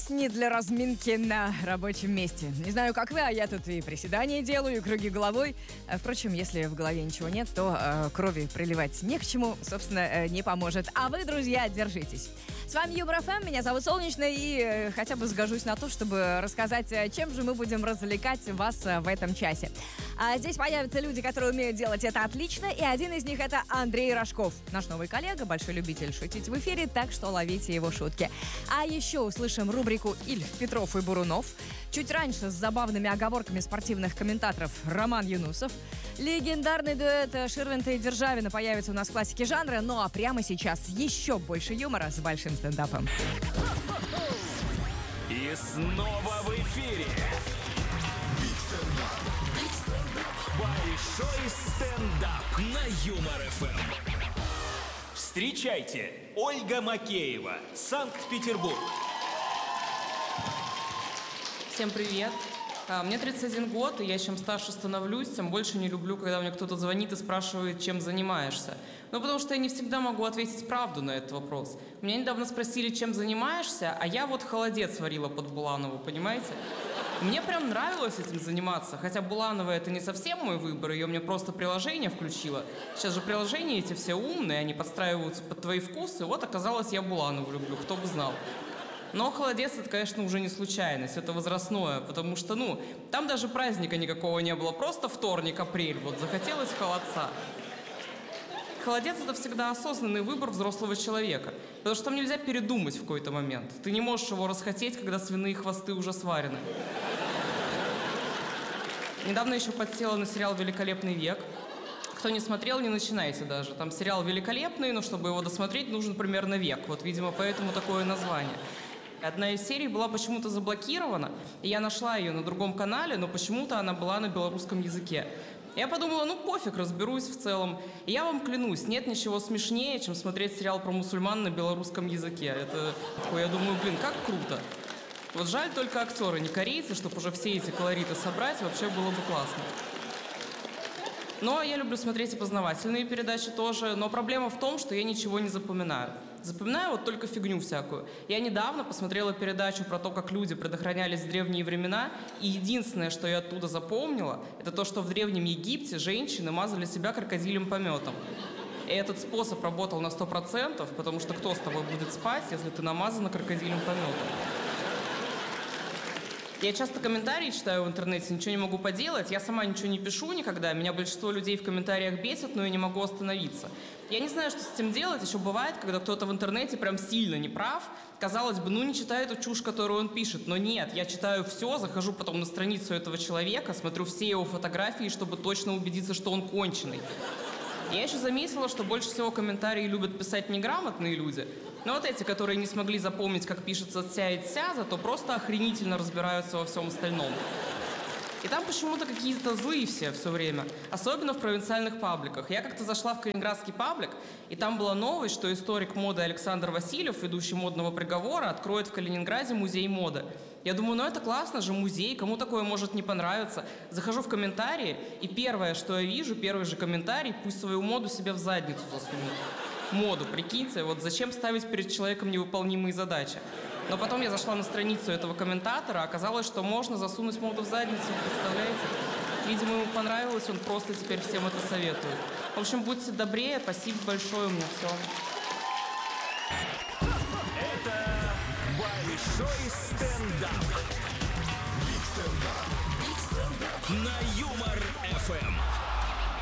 Песни для разминки на рабочем месте. Не знаю, как вы, а я тут и приседания делаю, и круги головой. Впрочем, если в голове ничего нет, то крови приливать не к чему, собственно, не поможет. А вы, друзья, держитесь. С вами Юмор ФМ, меня зовут Солнечная, и хотя бы сгожусь на то, чтобы рассказать, чем же мы будем развлекать вас в этом часе. А здесь появятся люди, которые умеют делать это отлично, и один из них — это Андрей Рожков, наш новый коллега, большой любитель шутить в эфире, так что ловите его шутки. А еще услышим рубрику «Ильф, Петров и Бурунов». Чуть раньше с забавными оговорками спортивных комментаторов Роман Юнусов. Легендарный дуэт Ширвинта и Державина появится у нас в классике жанра, ну а прямо сейчас еще больше юмора с большим стендапом. И снова в эфире большой стендап на Юмор ФМ. Встречайте, Ольга Макеева, Санкт-Петербург. Всем привет. Мне 31 год, и я чем старше становлюсь, тем больше не люблю, когда мне кто-то звонит и спрашивает, чем занимаешься. Ну, потому что я не всегда могу ответить правду на этот вопрос. Меня недавно спросили, чем занимаешься, а я вот холодец варила под Буланову, понимаете? Мне прям нравилось этим заниматься, хотя Буланова — это не совсем мой выбор, ее мне просто приложение включило. Сейчас же приложения эти все умные, они подстраиваются под твои вкусы, вот оказалось, я Буланову люблю, кто бы знал. Но холодец — это, конечно, уже не случайность, это возрастное, потому что, там даже праздника никакого не было, просто вторник, апрель, вот захотелось холодца. Холодец — это всегда осознанный выбор взрослого человека, потому что там нельзя передумать в какой-то момент. Ты не можешь его расхотеть, когда свиные хвосты уже сварены. Недавно еще подсела на сериал «Великолепный век». Кто не смотрел, не начинайте даже. Там сериал великолепный, но чтобы его досмотреть, нужен примерно век. Вот, видимо, поэтому такое название. Одна из серий была почему-то заблокирована, и я нашла ее на другом канале, но почему-то она была на белорусском языке. Я подумала, пофиг, разберусь в целом. И я вам клянусь, нет ничего смешнее, чем смотреть сериал про мусульман на белорусском языке. Это такое, я думаю, как круто. Вот жаль только актеры не корейцы, чтобы уже все эти колориты собрать, вообще было бы классно. Но я люблю смотреть и познавательные передачи тоже, но проблема в том, что я ничего не запоминаю. Запоминаю вот только фигню всякую. Я недавно посмотрела передачу про то, как люди предохранялись в древние времена, и единственное, что я оттуда запомнила, это то, что в Древнем Египте женщины мазали себя крокодилем пометом. И этот способ работал на 100%, потому что кто с тобой будет спать, если ты намазана крокодилем пометом? Я часто комментарии читаю в интернете, ничего не могу поделать. Я сама ничего не пишу никогда. Меня большинство людей в комментариях бесит, но я не могу остановиться. Я не знаю, что с этим делать. Еще бывает, когда кто-то в интернете прям сильно не прав. Казалось бы, не читаю эту чушь, которую он пишет. Но нет, я читаю все, захожу потом на страницу этого человека, смотрю все его фотографии, чтобы точно убедиться, что он конченый. Я еще заметила, что больше всего комментарии любят писать неграмотные люди. Но вот эти, которые не смогли запомнить, как пишется «ця» и «ця», зато просто охренительно разбираются во всем остальном. И там почему-то какие-то злые все время. Особенно в провинциальных пабликах. Я как-то зашла в калининградский паблик, и там была новость, что историк моды Александр Васильев, ведущий модного приговора, откроет в Калининграде музей моды. Я думаю, это классно же, музей, кому такое может не понравиться. Захожу в комментарии, и первое, что я вижу, первый же комментарий: пусть свою моду себе в задницу засунет. Моду, прикиньте, вот зачем ставить перед человеком невыполнимые задачи? Но потом я зашла на страницу этого комментатора, оказалось, что можно засунуть моду в задницу, представляете? Видимо, ему понравилось, он просто теперь всем это советует. В общем, будьте добрее, спасибо большое, у меня все. Это большой стендап. Биг стендап. На Юмор ФМ.